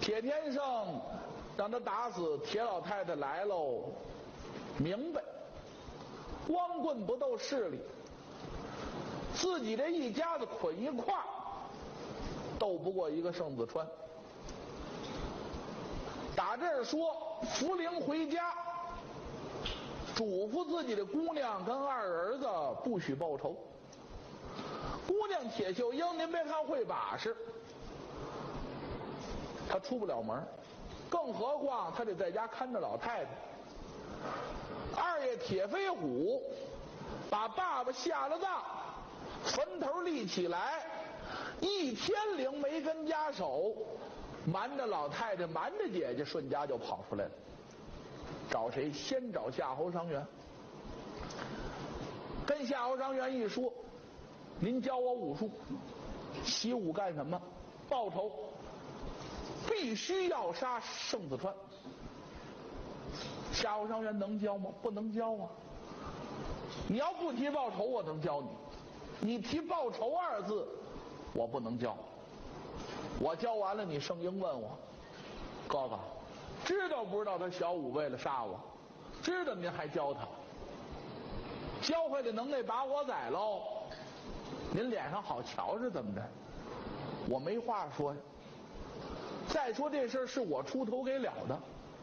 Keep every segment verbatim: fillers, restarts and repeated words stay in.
铁天圣让他打死铁老太太来喽，明白，光棍不斗势力，自己这一家子捆一块儿，斗不过一个盛子川。打这儿说，福陵回家，嘱咐自己的姑娘跟二儿子不许报仇。姑娘铁秀英，您别看会把式，她出不了门，更何况她得在家看着老太太。二爷铁飞虎把爸爸下了葬，坟头立起来，一天灵没跟家守，瞒着老太太，瞒着姐姐，顺家就跑出来了。找谁？先找夏侯尚元。跟夏侯尚元一说，您教我武术，习武干什么？报仇，必须要杀盛子川。夏侯尚元能教吗？不能教啊。你要不提报仇，我能教你；你提报仇二字，我不能教。我教完了，你圣婴问我，哥哥，知道不知道他小五为了杀我？知道您还教他？教会的能耐把我宰喽，您脸上好瞧是怎么着？我没话说呀。再说这事儿是我出头给了的。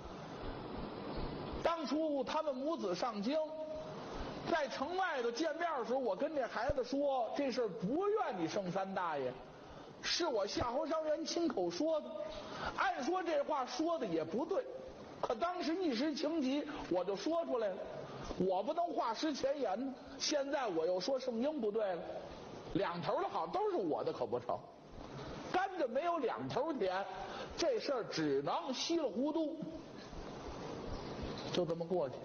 当初他们母子上京，在城外头见面的时候，我跟这孩子说，这事儿不怨你圣三大爷，是我夏侯尚元亲口说的。按说这话说的也不对，可当时一时情急，我就说出来了。我不能话失前言呢，现在我又说圣婴不对了，两头的好都是我的，可不成？甘着没有两头甜，这事儿只能稀里糊涂，就这么过去。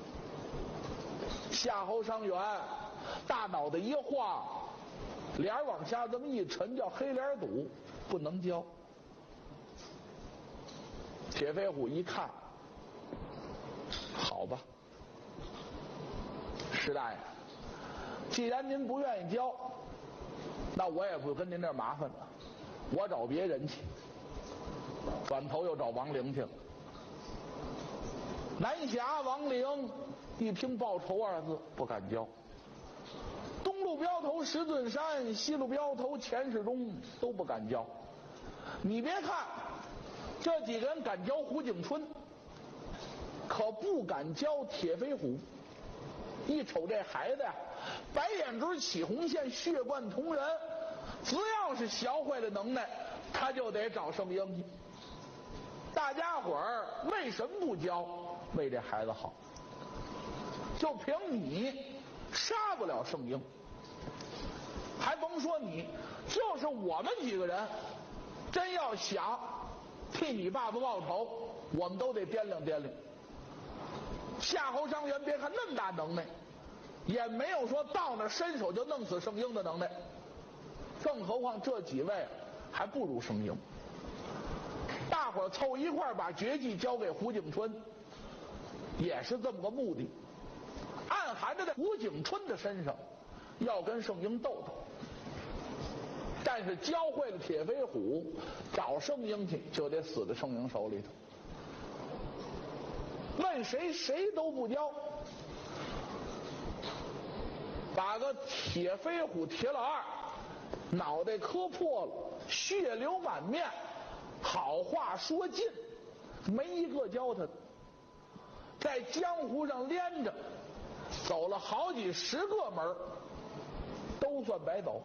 夏侯尚元大脑袋一晃，脸往下这么一沉，叫黑脸堵，不能教。铁飞虎一看，好吧，石大爷，既然您不愿意教，那我也不跟您这儿麻烦了，我找别人去。转头又找王陵去了。南侠王陵一听报仇二字，不敢教。东路镖头石顿山，西路镖头钱世忠都不敢教。你别看这几个人敢教胡景春，可不敢教铁飞虎。一瞅这孩子呀，白眼珠起红线，血贯瞳仁，只要是学会了能耐，他就得找圣婴去。大家伙儿为什么不教？为这孩子好。就凭你杀不了圣婴，还甭说你，就是我们几个人真要想替你爸爸报仇，我们都得掂量掂量。夏侯尚元别看那么大能耐，也没有说到那伸手就弄死圣婴的能耐，更何况这几位还不如圣婴。大伙儿凑一块儿把绝技交给胡景春，也是这么个目的，暗含着在胡景春的身上要跟圣婴斗斗。但是教会了铁飞虎，找圣婴去就得死在圣婴手里头。问谁谁都不教，把个铁飞虎铁老二脑袋磕破了，血流满面，好话说尽，没一个教他的。在江湖上连着走了好几十个门，都算白走。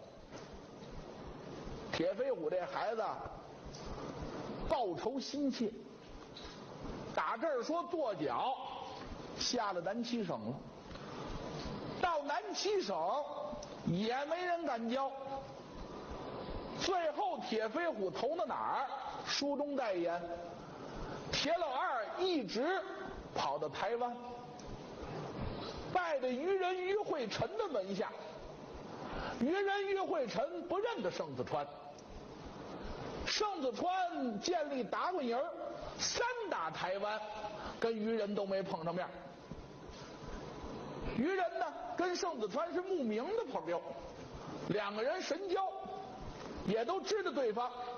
铁飞虎这孩子报仇心切，打这儿说跺脚下了南七省了。到南七省也没人敢教。最后铁飞虎投到哪儿？书中代言，铁老二一直跑到台湾，拜在渔人于慧臣的门下。渔人于慧臣不认得盛子川，盛子川建立打滚营，三打台湾，跟渔人都没碰上面。渔人呢，跟盛子川是慕名的朋友，两个人神交，也都知道对方